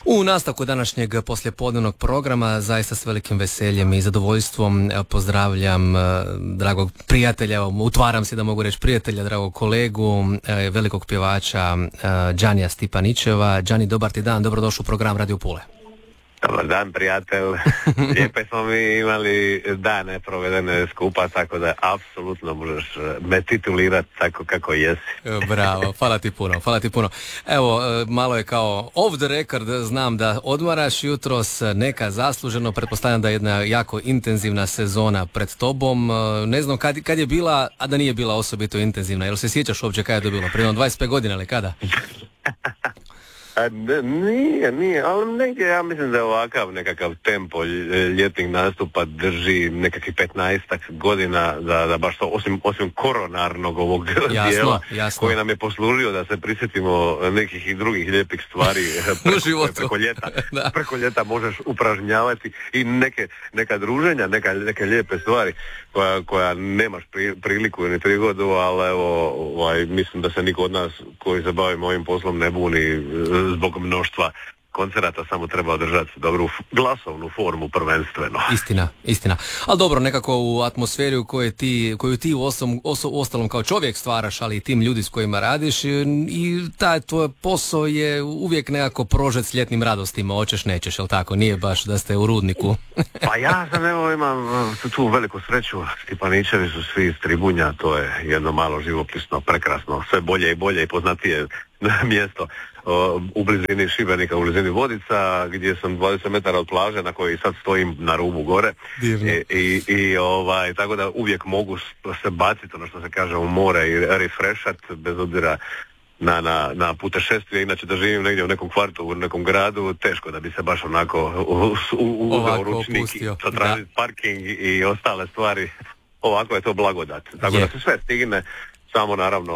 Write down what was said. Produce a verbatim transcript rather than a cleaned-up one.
U nastavku današnjeg poslijepodnevnog programa zaista s velikim veseljem i zadovoljstvom pozdravljam dragog prijatelja, utvaram se da mogu reći prijatelja, dragog kolegu, velikog pjevača Džanija Stipaničeva. Džani, dobar ti dan, dobrodošao u program Radio Pule. Dobar dan, prijatelj. Lijepe smo mi imali dane provedene skupa, tako da apsolutno možeš me titulirati tako kako jesi. Bravo, hvala ti puno, hvala ti puno. Evo, malo je kao off the record, znam da odmaraš jutros, neka zasluženo, pretpostavljam da je jedna jako intenzivna sezona pred tobom. Ne znam kad, kad je bila, a da nije bila osobito intenzivna, jel se sjećaš uopće kada je to bilo? Prije dvadeset pet godina ili kada? A, nije, nije, ali negdje ja mislim da ovakav nekakav tempo ljetnih nastupa drži nekakvih petnaestak godina, da, da baš to, osim, osim koronarnog ovog jasno, dijela jasno. koji nam je poslužio da se prisjetimo nekih i drugih lijepih stvari preko, preko ljeta, preko ljeta možeš upražnjavati i neke, neka druženja, neka, neke lijepe stvari koja, koja nemaš pri, priliku ni prigodu, ali evo, ovaj, mislim da se niko od nas koji se bavimo ovim poslom ne buni zbog mnoštva koncerata, samo treba održati dobru glasovnu formu prvenstveno. Istina, istina. Ali dobro, nekako u atmosferi u kojoj ti, koju ti u ostalom, u ostalom kao čovjek stvaraš, ali i tim ljudi s kojima radiš, i taj tvoj posao je uvijek nekako prožet s ljetnim radostima, hoćeš nećeš, jel tako? Nije baš da ste u rudniku. Pa ja sam, evo, imam tu veliku sreću, Stipaničevi su svi iz Tribunja, to je jedno malo živopisno, prekrasno, sve bolje i bolje i poznatije mjesto u blizini Šibenika, u blizini Vodica, gdje sam dvadeset metara od plaže na kojoj sad stojim na rubu gore. I, i, i ovaj, tako da uvijek mogu se baciti, ono što se kaže, u more i refreshat, bez obzira na, na, na putešestvije. Inače da živim negdje u nekom kvartu, u nekom gradu, teško da bi se baš onako uzeo ručnik, tražiti parking i ostale stvari. Ovako je to blagodat. Tako je. Da se sve stigne, samo naravno